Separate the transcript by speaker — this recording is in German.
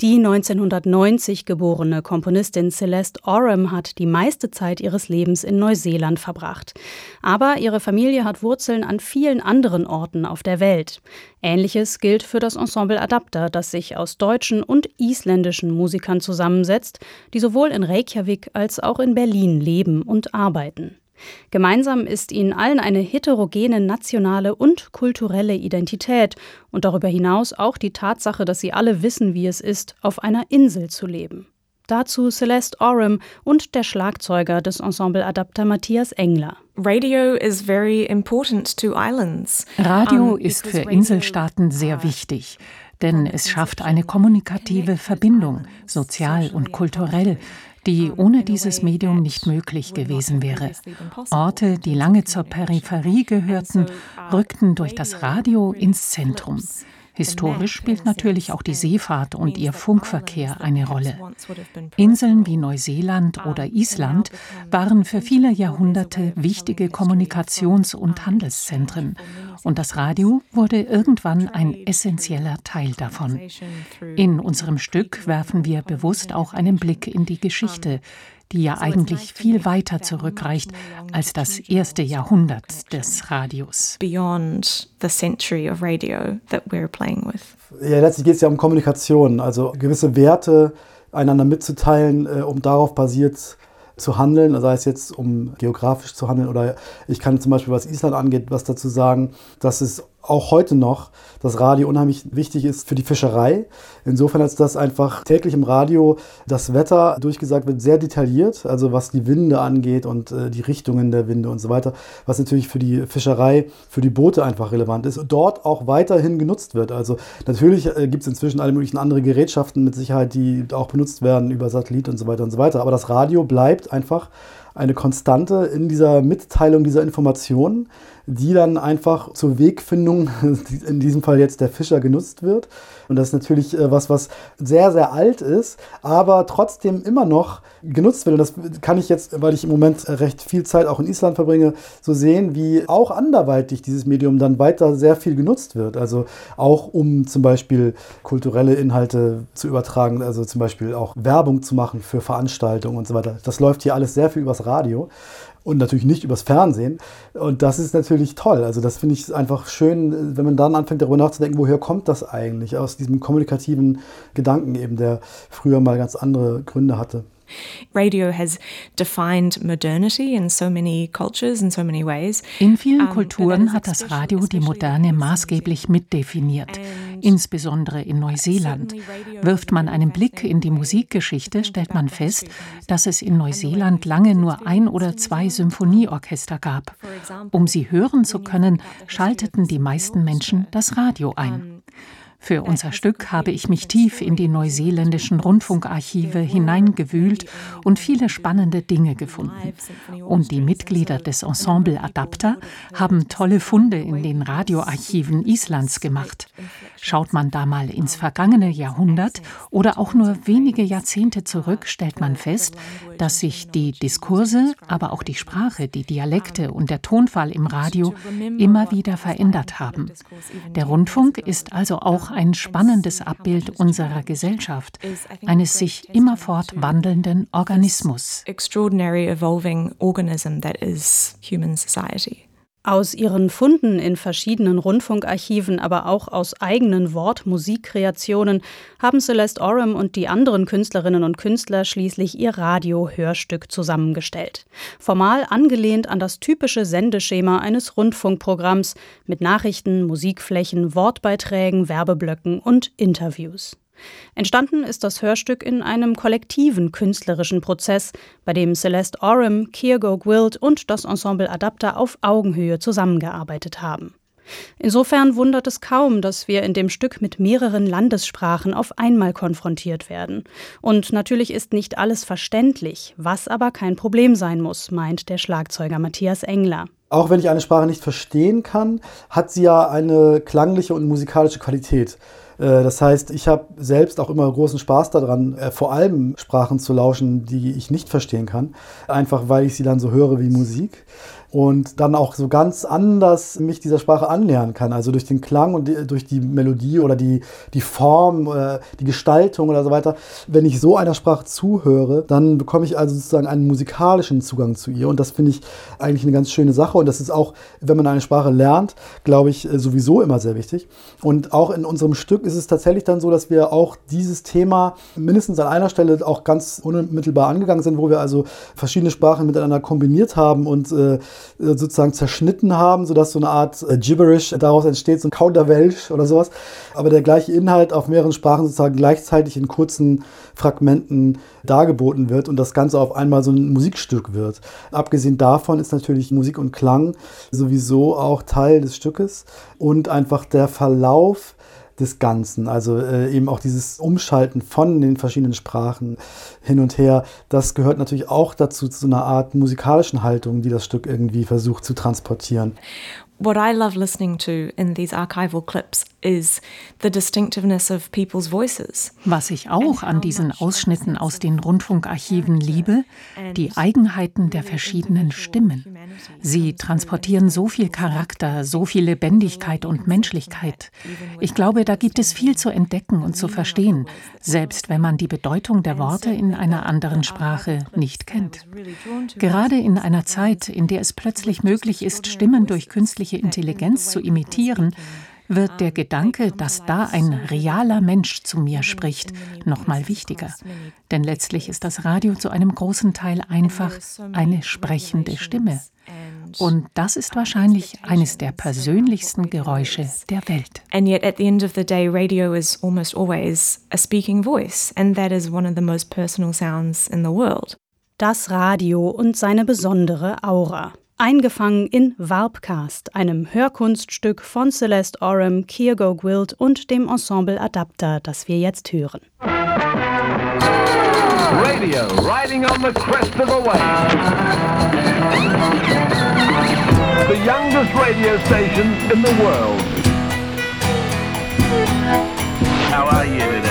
Speaker 1: Die 1990 geborene Komponistin Celeste Oram hat die meiste Zeit ihres Lebens in Neuseeland verbracht. Aber ihre Familie hat Wurzeln an vielen anderen Orten auf der Welt. Ähnliches gilt für das Ensemble Adapter, das sich aus deutschen und isländischen Musikern zusammensetzt, die sowohl in Reykjavik als auch in Berlin leben und arbeiten. Gemeinsam ist ihnen allen eine heterogene nationale und kulturelle Identität und darüber hinaus auch die Tatsache, dass sie alle wissen, wie es ist, auf einer Insel zu leben. Dazu Celeste Oram und der Schlagzeuger des Ensemble Adapter Matthias Engler.
Speaker 2: Radio is very important to islands.
Speaker 3: Radio ist für Inselstaaten sehr wichtig, denn es schafft eine kommunikative Verbindung, sozial und kulturell, die ohne dieses Medium nicht möglich gewesen wäre. Orte, die lange zur Peripherie gehörten, rückten durch das Radio ins Zentrum. Historisch spielt natürlich auch die Seefahrt und ihr Funkverkehr eine Rolle. Inseln wie Neuseeland oder Island waren für viele Jahrhunderte wichtige Kommunikations- und Handelszentren. Und das Radio wurde irgendwann ein essentieller Teil davon. In unserem Stück werfen wir bewusst auch einen Blick in die Geschichte, die ja eigentlich viel weiter zurückreicht als das erste Jahrhundert des Radios.
Speaker 2: Beyond the century of radio that we're playing with.
Speaker 4: Ja, letztlich geht es ja um Kommunikation, also gewisse Werte einander mitzuteilen, um darauf basiert zu handeln, sei es jetzt um geografisch zu handeln oder ich kann zum Beispiel, was Island angeht, was dazu sagen, dass es auch heute noch das Radio unheimlich wichtig ist für die Fischerei. Insofern, als das einfach täglich im Radio das Wetter durchgesagt wird, sehr detailliert, also was die Winde angeht und die Richtungen der Winde und so weiter, was natürlich für die Fischerei, für die Boote einfach relevant ist und dort auch weiterhin genutzt wird. Also natürlich gibt es inzwischen alle möglichen andere Gerätschaften mit Sicherheit, die auch benutzt werden über Satellit und so weiter und so weiter. Aber das Radio bleibt einfach eine Konstante in dieser Mitteilung dieser Informationen, die dann einfach zur Wegfindung, in diesem Fall jetzt der Fischer, genutzt wird. Und das ist natürlich was sehr, sehr alt ist, aber trotzdem immer noch genutzt wird. Und das kann ich jetzt, weil ich im Moment recht viel Zeit auch in Island verbringe, so sehen, wie auch anderweitig dieses Medium dann weiter sehr viel genutzt wird. Also auch um zum Beispiel kulturelle Inhalte zu übertragen, also zum Beispiel auch Werbung zu machen für Veranstaltungen und so weiter. Das läuft hier alles sehr viel übers Radio. Und natürlich nicht übers Fernsehen. Und das ist natürlich toll. Also das finde ich einfach schön, wenn man dann anfängt, darüber nachzudenken, woher kommt das eigentlich? Aus diesem kommunikativen Gedanken eben, der früher mal ganz andere Gründe hatte.
Speaker 2: Radio has defined modernity in so many cultures, in so many ways.
Speaker 3: In vielen Kulturen hat das Radio die Moderne maßgeblich mitdefiniert, insbesondere in Neuseeland. Wirft man einen Blick in die Musikgeschichte, stellt man fest, dass es in Neuseeland lange nur 1 oder 2 Symphonieorchester gab. Um sie hören zu können, schalteten die meisten Menschen das Radio ein. Für unser Stück habe ich mich tief in die neuseeländischen Rundfunkarchive hineingewühlt und viele spannende Dinge gefunden. Und die Mitglieder des Ensemble Adapter haben tolle Funde in den Radioarchiven Islands gemacht. Schaut man da mal ins vergangene Jahrhundert oder auch nur wenige Jahrzehnte zurück, stellt man fest, dass sich die Diskurse, aber auch die Sprache, die Dialekte und der Tonfall im Radio immer wieder verändert haben. Der Rundfunk ist also auch ein spannendes Abbild unserer Gesellschaft, eines sich immerfort wandelnden Organismus.
Speaker 2: Extraordinary evolving organism that is human society.
Speaker 1: Aus ihren Funden in verschiedenen Rundfunkarchiven, aber auch aus eigenen Wort-Musikkreationen haben Celeste Oram und die anderen Künstlerinnen und Künstler schließlich ihr Radio-Hörstück zusammengestellt. Formal angelehnt an das typische Sendeschema eines Rundfunkprogramms mit Nachrichten, Musikflächen, Wortbeiträgen, Werbeblöcken und Interviews. Entstanden ist das Hörstück in einem kollektiven künstlerischen Prozess, bei dem Celeste Oram, Kiergo Gwilt und das Ensemble Adapter auf Augenhöhe zusammengearbeitet haben. Insofern wundert es kaum, dass wir in dem Stück mit mehreren Landessprachen auf einmal konfrontiert werden. Und natürlich ist nicht alles verständlich, was aber kein Problem sein muss, meint der Schlagzeuger Matthias Engler.
Speaker 4: Auch wenn ich eine Sprache nicht verstehen kann, hat sie ja eine klangliche und musikalische Qualität. Das heißt, ich habe selbst auch immer großen Spaß daran, vor allem Sprachen zu lauschen, die ich nicht verstehen kann. Einfach weil ich sie dann so höre wie Musik. und dann auch so ganz anders mich dieser Sprache annähern kann. Also durch den Klang und durch die Melodie oder die Form, die Gestaltung oder so weiter. Wenn ich so einer Sprache zuhöre, dann bekomme ich also sozusagen einen musikalischen Zugang zu ihr. Und das finde ich eigentlich eine ganz schöne Sache. Und das ist auch, wenn man eine Sprache lernt, glaube ich, sowieso immer sehr wichtig. Und auch in unserem Stück ist es tatsächlich dann so, dass wir auch dieses Thema mindestens an einer Stelle auch ganz unmittelbar angegangen sind, wo wir also verschiedene Sprachen miteinander kombiniert haben und sozusagen zerschnitten haben, sodass so eine Art Gibberish daraus entsteht, so ein Kauderwelsch oder sowas. Aber der gleiche Inhalt auf mehreren Sprachen sozusagen gleichzeitig in kurzen Fragmenten dargeboten wird und das Ganze auf einmal so ein Musikstück wird. Abgesehen davon ist natürlich Musik und Klang sowieso auch Teil des Stückes und einfach der Verlauf des Ganzen, also eben auch dieses Umschalten von den verschiedenen Sprachen hin und her, das gehört natürlich auch dazu, zu einer Art musikalischen Haltung, die das Stück irgendwie versucht zu transportieren.
Speaker 2: What I love listening to in these archival clips is the distinctiveness of people's voices.
Speaker 3: Was ich auch an diesen Ausschnitten aus den Rundfunkarchiven liebe, die Eigenheiten der verschiedenen Stimmen. Sie transportieren so viel Charakter, so viel Lebendigkeit und Menschlichkeit. Ich glaube, da gibt es viel zu entdecken und zu verstehen, selbst wenn man die Bedeutung der Worte in einer anderen Sprache nicht kennt. Gerade in einer Zeit, in der es plötzlich möglich ist, Stimmen durch künstliche Intelligenz zu imitieren, wird der Gedanke, dass da ein realer Mensch zu mir spricht, noch mal wichtiger. Denn letztlich ist das Radio zu einem großen Teil einfach eine sprechende Stimme. Und das ist wahrscheinlich eines der persönlichsten Geräusche der Welt.
Speaker 2: And yet at the end of the day, radio is almost always a speaking voice, and that is one of the most personal sounds in the world.
Speaker 1: Das Radio und seine besondere Aura. Eingefangen in Warpcast, einem Hörkunststück von Celeste Oram, Kiergo Gwilt und dem Ensemble Adapter, das wir jetzt hören.
Speaker 5: Radio, riding on the crest of a wave. The youngest radio station in the world. How are you today?